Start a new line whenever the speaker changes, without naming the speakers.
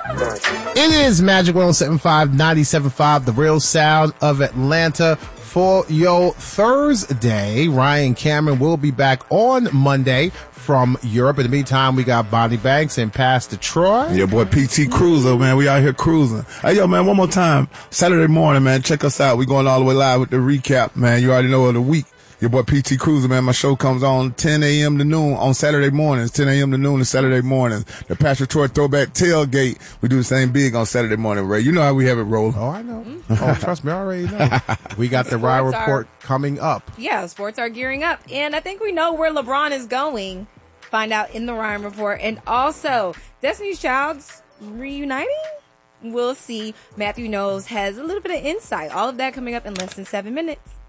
It is Magic 107.5, 97.5, the real sound of Atlanta. For your Thursday, Ryan Cameron will be back on Monday from Europe. In the meantime, we got Bonnie Banks and Pastor Troy.
Your boy PT Cruiser, man. We out here cruising. Hey, yo, man, one more time. Saturday morning, man. Check us out. We going all the way live with the recap, man. You already know of the week. Your boy PT Cruiser, man. My show comes on 10 a.m. to noon on Saturday mornings. 10 a.m. to noon on Saturday mornings. The Pastor Troy Throwback Tailgate. We do the same big on Saturday morning, Ray. You know how we have it rolling.
Oh, I know. Oh, trust me, I already know. We got the Rye Report coming up.
Yeah, sports are gearing up. And I think we know where LeBron is going. Find out in the Ryan Report. And also, Destiny's Child's reuniting? We'll see. Matthew Knowles has a little bit of insight. All of that coming up in less than 7 minutes.